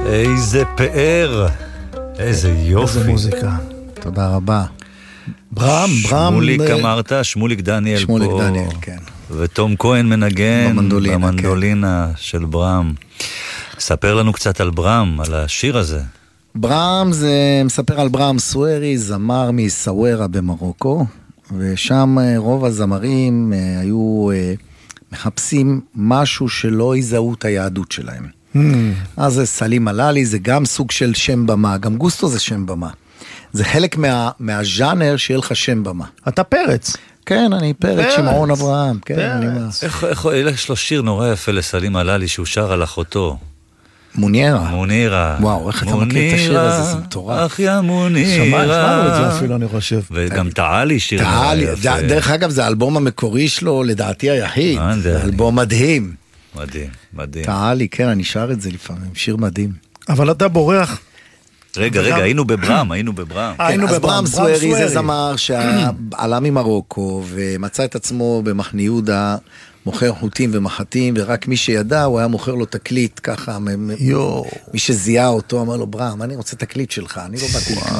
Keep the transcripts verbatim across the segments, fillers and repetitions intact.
איזה פאר, איזה יופי. איזה מוזיקה, תודה רבה. ברם, ברם. שמוליק אמרת, שמוליק דניאל פה. שמוליק דניאל, כן. ותום כהן מנגן במנדולינה, במנדולינה כן. של ברם. ספר לנו קצת על ברם, על השיר הזה. ברם זה מספר על ברם סוארי, זמר מסווירה במרוקו, ושם רוב הזמרים היו מחפשים משהו שלא יזהו את היהדות שלהם. Mm. אז זה סלים הללי, זה גם סוג של שם במה, גם גוסטו זה שם במה. זה חלק מה, מהז'אנר שיהיה לך שם במה. אתה פרץ. כן, אני פרץ, שמעון אברהם. כן, אני מה. איך, איך, יש לו שיר נורא יפה לסלים הללי שהוא שר על אחותו. מוניירה. מוניירה. וואו, איך אתה מכיר את השיר הזה, זה מטורף. אח יא מוניירה. שמענו את זה אפילו, אני חושב. וגם תעלי שיר נורא יפה. דרך אגב, זה האלבום המקורי שלו, לדעתי היחיד. זה אלבום מדהים. מדהים, מדהים. תעלי, כן, אני שר את זה לפעמים, שיר מדהים. אבל אתה בורח. רגע, רגע, היינו בברם, היינו בברם. היינו בברם. ברם סוארי זה זמר שעלה ממרוקו ומצא את עצמו במחנה יהודה, מוכר חוטים ומחטים, ורק מי שידע, הוא היה מוכר לו תקליט ככה, מי שזיהה אותו אמר לו, ברם, אני רוצה תקליט שלך, אני לא באתי לך.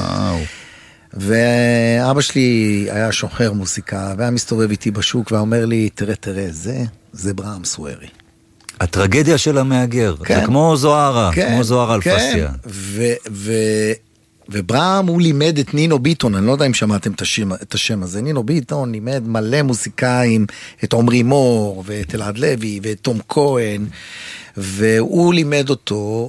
ואבא שלי היה שוחר מוזיקה, והיה מסתובב איתי בשוק, ואומר לי, תראה, תראה, זה, זה ברם סוארי. הטרגדיה של המאגר, כן, זה כמו זוהרה, כן, כמו זוהרה אלפסיה. כן, ו, ו, וברם הוא לימד את נינו ביטון, אני לא יודע אם שמעתם את השם, את השם הזה, נינו ביטון לימד מלא מוזיקאים, את עומרי מור, ואת אלעד לוי, ואת תום כהן, והוא לימד אותו,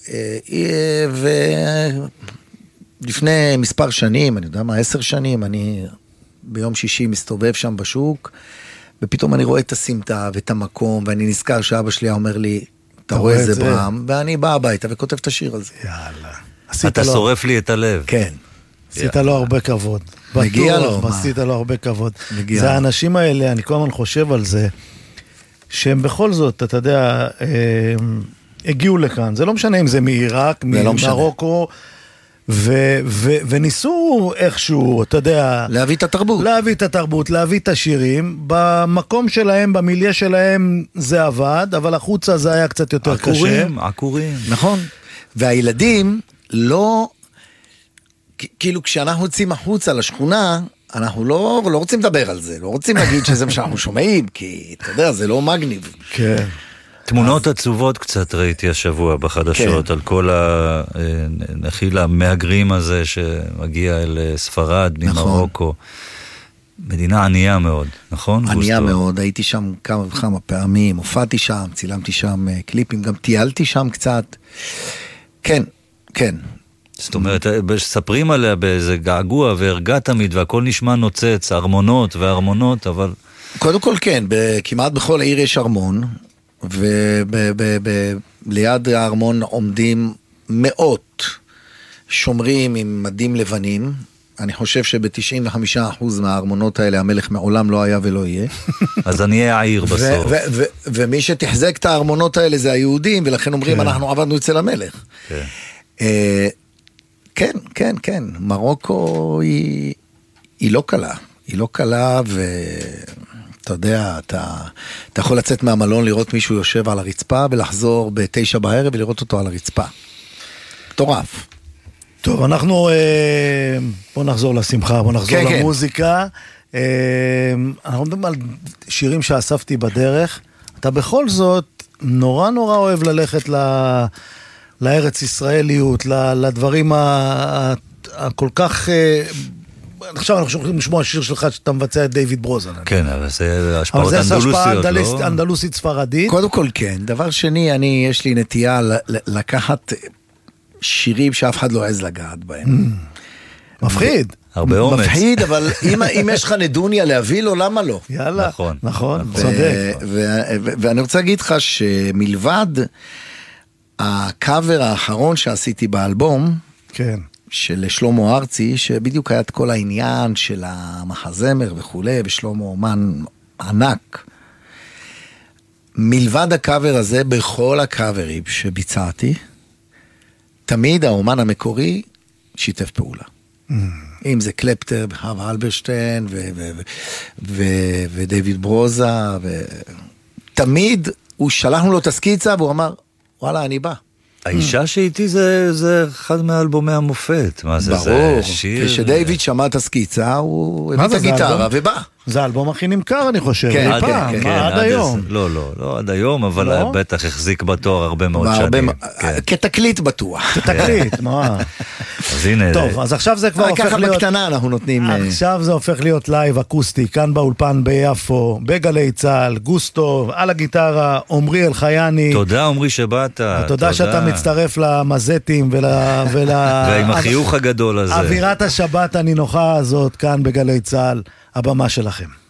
ולפני מספר שנים, אני יודע מה, עשר שנים, אני ביום שישי מסתובב שם בשוק, ופתאום אני רואה את הסמטה ואת המקום, ואני נזכר שאבא שלי אומר לי, אתה רואה איזה ברם, ואני בא הביתה וכותב את השיר הזה. יאללה. אתה שורף לי את הלב. כן. עשית לו הרבה כבוד. מגיע לו. עשית לו הרבה כבוד. זה האנשים האלה, אני כל הזמן חושב על זה, שהם בכל זאת, אתה יודע, הגיעו לכאן. זה לא משנה אם זה מעיראק, ממרוקו, ו- ו- וניסו איכשהו, אתה יודע, להביא את התרבות. להביא את התרבות, להביא את השירים. במקום שלהם, במיליה שלהם, זה עבד, אבל החוצה זה היה קצת יותר קשה. עקורים, עקורים. נכון. והילדים לא, כאילו כשאנחנו יוצאים החוצה לשכונה, אנחנו לא, לא רוצים לדבר על זה, לא רוצים להגיד שזה מה שאנחנו שומעים, כי אתה יודע, זה לא מגניב. כן. תמונות עצובות קצת ראיתי השבוע בחדשות, על כל הנחיל המהגרים הזה שמגיע אל ספרד, ממרוקו. מדינה ענייה מאוד, נכון? ענייה מאוד, הייתי שם כמה וכמה פעמים, הופעתי שם, צילמתי שם קליפים, גם טיילתי שם קצת. כן, כן. זאת אומרת, ספרים עליה באיזה געגוע והרגע תמיד, והכל נשמע נוצץ, ארמונות וארמונות, אבל... קודם כל כן, כמעט בכל העיר יש ארמון, וליד הארמון עומדים מאות שומרים עם מדים לבנים. אני חושב שב-תשעים וחמישה אחוז מהארמונות האלה המלך מעולם לא היה ולא יהיה. אז אני אהיה העיר בסוף. ומי שתחזק את הארמונות האלה זה היהודים, ולכן אומרים אנחנו עבדנו אצל המלך. כן, כן, כן. מרוקו היא לא קלה. היא לא קלה ו... אתה יודע, אתה, אתה יכול לצאת מהמלון לראות מישהו יושב על הרצפה ולחזור בתשע בערב ולראות אותו על הרצפה. מטורף. טוב, אנחנו, בוא נחזור לשמחה, בוא נחזור כן, למוזיקה. כן. אנחנו מדברים על שירים שאספתי בדרך. אתה בכל זאת נורא נורא אוהב ללכת ל, לארץ ישראליות, לדברים הכל כך... עכשיו אנחנו הולכים לשמוע שיר שלך שאתה מבצע את דיוויד ברוזן. כן, אבל זה השפעות אנדלוסיות, לא? אנדלוסית ספרדית. קודם כל כן. דבר שני, אני, יש לי נטייה לקחת שירים שאף אחד לא עז לגעת בהם. מפחיד. הרבה אומץ. מפחיד, אבל אם יש לך נדוניה להביא לו, למה לא? יאללה. נכון. נכון, צודק. ואני רוצה להגיד לך שמלבד הקאבר האחרון שעשיתי באלבום, כן. של שלמה ארצי, שבדיוק היה את כל העניין של המחזמר וכו', ושלמה אומן ענק. מלבד הקאבר הזה, בכל הקאברים שביצעתי, תמיד האומן המקורי שיתף פעולה. Mm. אם זה קלפטר, וחווה אלברשטיין, ו- ו- ו- ו- ודייוויד ברוזה, ו- תמיד הוא שלחנו לו את הסקיצה, והוא אמר, וואלה, אני בא. האישה שאיתי זה, זה אחד מאלבומי המופת. מה זה, ברור. זה שיר... כשדייוויד שמע את הסקיצה, הוא הביא את הגיטרה ובא. זה האלבום הכי נמכר, אני חושב. כן, עד, כן, כן, כן, עד עד היום. איזה, לא, לא, לא עד היום, אבל לא? בטח החזיק בתואר הרבה מאוד הרבה, שנים. כן. כתקליט בטוח. תקליט, מה? אז הנה... טוב, אז עכשיו זה כבר הופך ככה להיות... בקטנה אנחנו נותנים... עכשיו זה הופך להיות לייב אקוסטי, כאן באולפן ביפו, בגלי צהל, גוסטו, על הגיטרה, עומרי אלחייני. תודה, עומרי, שבאת. תודה שאתה מצטרף למזטים ול... ועם החיוך הגדול הזה. אווירת השבת הנינוחה הזאת, כאן בגלי צהל, הבמה שלכם.